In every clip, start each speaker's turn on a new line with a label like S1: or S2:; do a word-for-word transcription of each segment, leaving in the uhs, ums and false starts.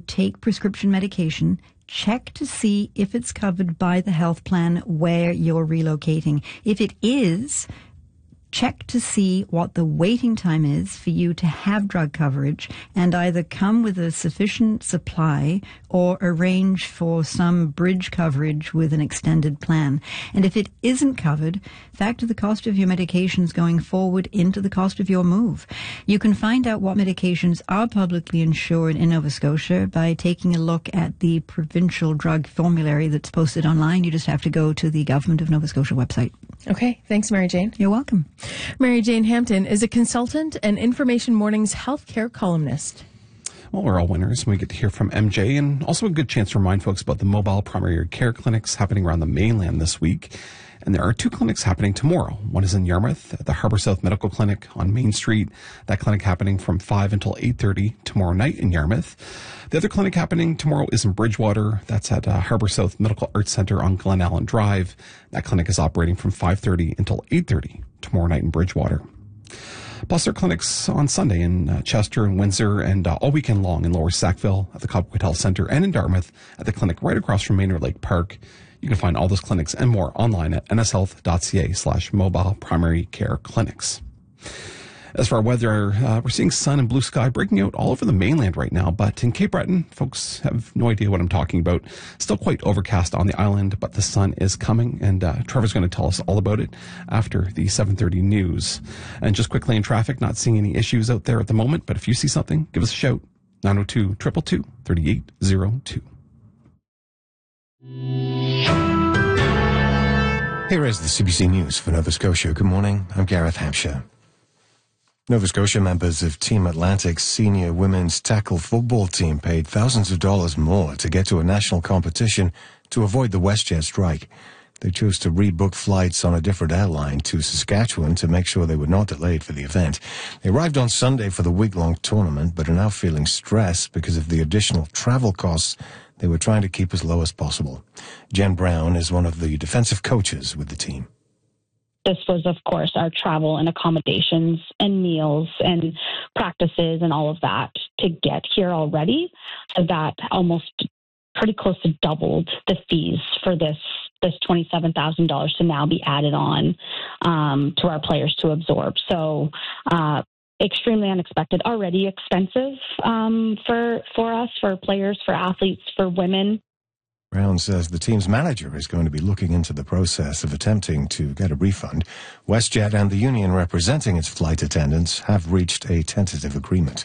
S1: take prescription medication, check to see if it's covered by the health plan where you're relocating. If it is, check to see what the waiting time is for you to have drug coverage and either come with a sufficient supply or arrange for some bridge coverage with an extended plan. And if it isn't covered, factor the cost of your medications going forward into the cost of your move. You can find out what medications are publicly insured in Nova Scotia by taking a look at the provincial drug formulary that's posted online. You just have to go to the Government of Nova Scotia website.
S2: Okay, thanks, Mary Jane.
S1: You're welcome.
S2: Mary Jane Hampton is a consultant and Information Morning's healthcare columnist.
S3: Well, we're all winners, and we get to hear from M J, and also a good chance to remind folks about the mobile primary care clinics happening around the mainland this week. And there are two clinics happening tomorrow. One is in Yarmouth at the Harbour South Medical Clinic on Main Street. That clinic happening from five until eight thirty tomorrow night in Yarmouth. The other clinic happening tomorrow is in Bridgewater. That's at uh, Harbour South Medical Arts Centre on Glen Allen Drive. That clinic is operating from five thirty until eight thirty tomorrow night in Bridgewater. Plus, there are clinics on Sunday in uh, Chester and Windsor and uh, all weekend long in Lower Sackville at the Copwood Health Centre and in Dartmouth at the clinic right across from Maynard Lake Park. You can find all those clinics and more online at nshealth.ca slash mobile primary care clinics. As for our weather, uh, we're seeing sun and blue sky breaking out all over the mainland right now, but in Cape Breton, folks have no idea what I'm talking about. Still quite overcast on the island, but the sun is coming, and uh, Trevor's going to tell us all about it after the seven thirty news. And just quickly in traffic, not seeing any issues out there at the moment, but if you see something, give us a shout. nine oh two, two two two, three eight oh two.
S4: Here is the C B C News for Nova Scotia. Good morning, I'm Gareth Hampshire. Nova Scotia members of Team Atlantic's senior women's tackle football team paid thousands of dollars more to get to a national competition to avoid the WestJet strike. They chose to rebook flights on a different airline to Saskatchewan to make sure they were not delayed for the event. They arrived on Sunday for the week-long tournament, but are now feeling stressed because of the additional travel costs they were trying to keep as low as possible. Jen Brown is one of the defensive coaches with the team.
S5: This was, of course, our travel and accommodations and meals and practices and all of that to get here already. So that almost pretty close to doubled the fees for this this twenty-seven thousand dollars to now be added on um, to our players to absorb. So uh, extremely unexpected, already expensive um, for, for us, for players, for athletes, for women.
S4: Brown says the team's manager is going to be looking into the process of attempting to get a refund. WestJet and the union representing its flight attendants have reached a tentative agreement.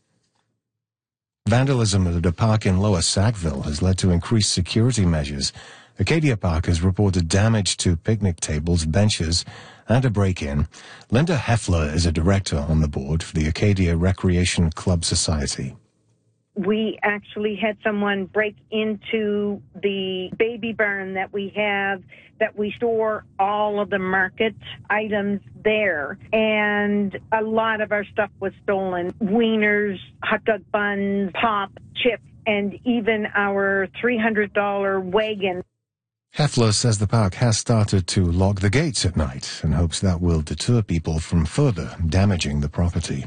S4: Vandalism at a park in Lower Sackville has led to increased security measures. Acadia Park has reported damage to picnic tables, benches, and a break-in. Linda Heffler is a director on the board for the Acadia Recreation Club Society.
S6: We actually had someone break into the baby barn that we have, that we store all of the market items there. And a lot of our stuff was stolen. Wieners, hot dog buns, pop, chips, and even our three hundred dollars wagon.
S4: Heffler says the park has started to lock the gates at night and hopes that will deter people from further damaging the property.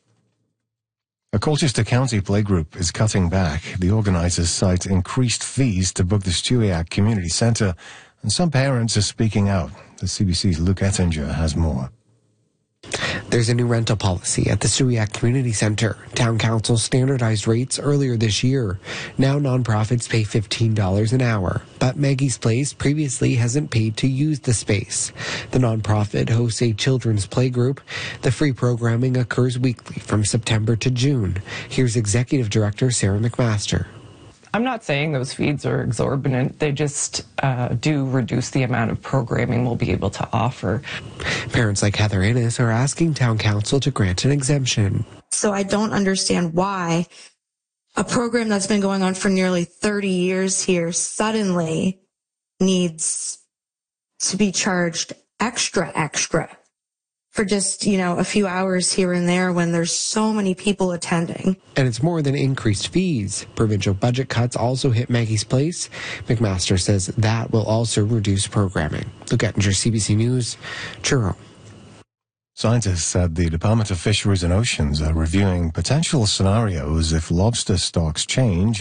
S4: A Colchester County playgroup is cutting back. The organizers cite increased fees to book the Stewiacke Community Centre, and some parents are speaking out. The C B C's Luke Ettinger has more.
S7: There's a new rental policy at the Stewiacke Community Centre. Town Council standardized rates earlier this year. Now nonprofits pay fifteen dollars an hour, but Maggie's Place previously hasn't paid to use the space. The nonprofit hosts a children's playgroup. The free programming occurs weekly from September to June. Here's Executive Director Sarah McMaster.
S8: I'm not saying those fees are exorbitant. They just uh, do reduce the amount of programming we'll be able to offer.
S7: Parents like Heather Innes are asking Town Council to grant an exemption.
S9: So I don't understand why a program that's been going on for nearly thirty years here suddenly needs to be charged extra, extra for just, you know, a few hours here and there when there's so many people attending.
S7: And it's more than increased fees. Provincial budget cuts also hit Maggie's Place. McMaster says that will also reduce programming. Luke Ettinger, C B C News, Truro.
S4: Scientists at the Department of Fisheries and Oceans are reviewing potential scenarios if lobster stocks change